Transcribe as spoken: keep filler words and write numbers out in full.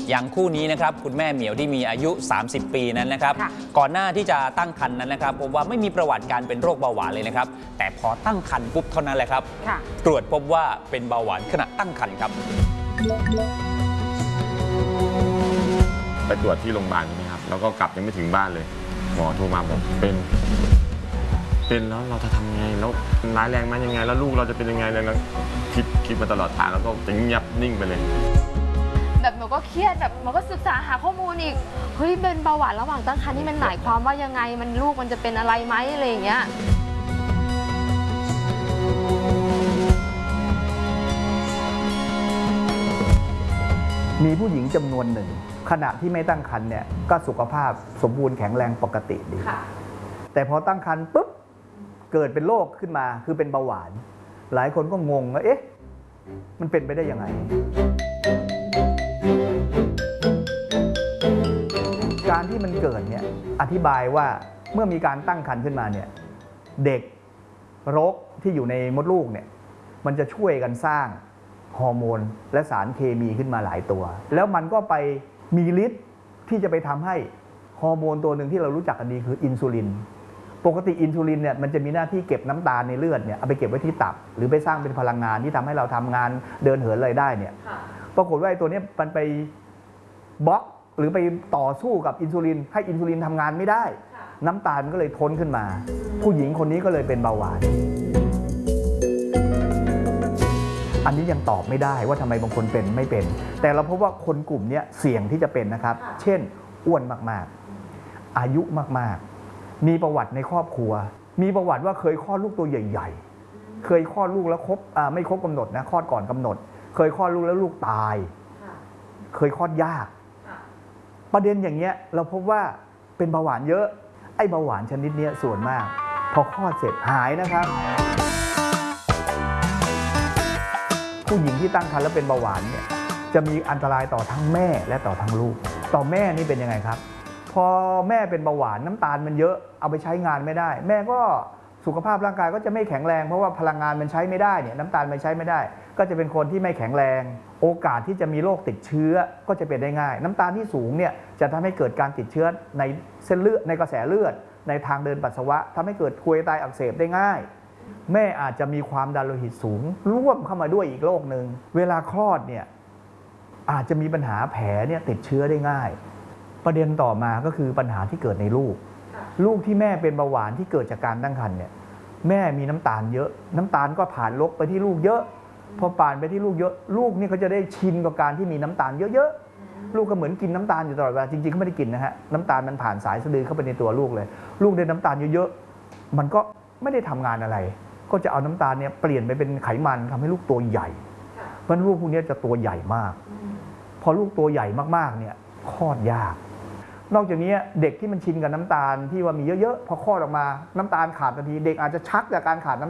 อย่างคู่นี้นะครับคุณแม่เหมียวที่มีอายุสามสิบปีนั้นนะครับก่อนหน้าที่จะตั้งครรภ์นั้นนะครับพบว่าไม่มีประวัติการเป็นโรคเบาหวานเลยนะครับแต่พอตั้งครรภ์ปุ๊บเท่านั้นแหละครับตรวจพบว่าเป็นเบาหวานขณะตั้งครรภ์ครับไปตรวจที่โรงพยาบาลใช่ไหมครับแล้วก็กลับยังไม่ถึงบ้านเลยหมอโทรมาบอกเป็นเป็นแล้วเราจะทำยังไงแล้วร้ายแรงมันยังไงแล้วลูกเราจะเป็นยังไงแล้วคิดคิดมาตลอดทางแล้วก็จะเงียบนิ่งไปเลยแบบหนูก็เครียดแบบหนูก็ศึกษาหาข้อมูลอีกเฮ้ยเป็นเบาหวานระหว่างตั้งครรภ์นี่มันหมายความว่ายังไงมันลูกมันจะเป็นอะไรไหมอะไรอย่างเงี้ยมีผู้หญิงจำนวนหนึ่งขณะที่ไม่ตั้งครรภ์เนี่ยก็สุขภาพสมบูรณ์แข็งแรงปกติดีแต่พอตั้งครรภ์ปุ๊บเกิดเป็นโรคขึ้นมาคือเป็นเบาหวานหลายคนก็งงว่าเอ๊ะมันเป็นไปได้ยังไงการที่มันเกิดเนี่ยอธิบายว่าเมื่อมีการตั้งครรภ์ขึ้นมาเนี่ยเด็กรกที่อยู่ในมดลูกเนี่ยมันจะช่วยกันสร้างฮอร์โมนและสารเคมีขึ้นมาหลายตัวแล้วมันก็ไปมีฤทธิ์ที่จะไปทำให้ฮอร์โมนตัวหนึ่งที่เรารู้จักกันดีคืออินซูลินปกติอินซูลินเนี่ยมันจะมีหน้าที่เก็บน้ำตาลในเลือดเนี่ยเอาไปเก็บไว้ที่ตับหรือไปสร้างเป็นพลังงานที่ทำให้เราทำงานเดินเหินอะไรได้เนี่ยปรากฏว่าไอ้ตัวนี้มันไปบล็อกหรือไปต่อสู้กับอินซูลินให้อินซูลินทำงานไม่ได้น้ำตาลก็เลยทนขึ้นมาผู้หญิงคนนี้ก็เลยเป็นเบาหวานอันนี้ยังตอบไม่ได้ว่าทำไมบางคนเป็นไม่เป็นแต่เราพบว่าคนกลุ่มนี้เสี่ยงที่จะเป็นนะครับเช่นอ้วนมากๆอายุมากๆมีประวัติในครอบครัวมีประวัติว่าเคยคลอดลูกตัวใหญ่ๆเคยคลอดลูกแล้วครบไม่ครบกำหนดนะคลอดก่อนกำหนดเคยคลอดลูกแล้วลูกตายเคยคลอดยากประเด็นอย่างเงี้ยเราพบว่าเป็นเบาหวานเยอะไอ้เบาหวานชนิดนี้ส่วนมากพอคลอดเสร็จหายนะครับผู้หญิงที่ตั้งครรภ์แล้วเป็นเบาหวานเนี่ยจะมีอันตรายต่อทั้งแม่และต่อทั้งลูกต่อแม่นี่เป็นยังไงครับพอแม่เป็นเบาหวานน้ำตาลมันเยอะเอาไปใช้งานไม่ได้แม่ก็สุขภาพร่างกายก็จะไม่แข็งแรงเพราะว่าพลังงานมันใช้ไม่ได้เนี่ยน้ำตาลมันใช้ไม่ได้ก็จะเป็นคนที่ไม่แข็งแรงโอกาสที่จะมีโรคติดเชื้อก็จะเป็นได้ง่ายน้ำตาลที่สูงเนี่ยจะทำให้เกิดการติดเชื้อในเส้นเลือดในกระแสเลือดในทางเดินปัสสาวะทำให้เกิดกรวยไตอักเสบได้ง่ายแม่อาจจะมีความดันโลหิตสูงร่วมเข้ามาด้วยอีกโรคหนึ่งเวลาคลอดเนี่ยอาจจะมีปัญหาแผลเนี่ยติดเชื้อได้ง่ายประเด็นต่อมาก็คือปัญหาที่เกิดในลูกลูกที่แม่เป็นเบาหวานที่เกิดจากการตั้งครรภ์เนี่ยแม่มีน้ำตาลเยอะน้ำตาลก็ผ่านลกไปที่ลูกเยอะพอผ่านไปที่ลูกเยอะลูกนี่เขาจะได้ชินกับการที่มีน้ำตาลเยอะๆลูกก็เหมือนกินน้ำตาลอยู่ตลอดเวลาจริงๆเขาไม่ได้กินนะฮะน้ำตาลมันผ่านสายสะดือเข้าไปในตัวลูกเลยลูกได้น้ำตาลเยอะๆมันก็ไม่ได้ทำงานอะไรก็จะเอาน้ำตาลเนี่ยเปลี่ยนไปเป็นไขมันทำให้ลูกตัวใหญ่เพราะลูกพวกนี้จะตัวใหญ่มากพอลูกตัวใหญ่มากๆเนี่ยคลอดยากนอกจากนี้เด็กที่มันชินกับน้ำตาลที่ว่ามีเยอะๆพอคลอดออกมาน้ำตาลขาดทันทีเด็กอาจจะชักจากการขาดน้ำ